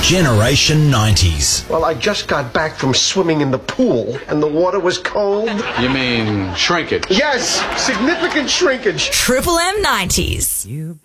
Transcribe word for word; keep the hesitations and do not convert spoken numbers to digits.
Generation nineties. Well, I just got back from swimming in the pool, and the water was cold. You mean shrinkage? Yes, significant shrinkage. Triple M nineties. You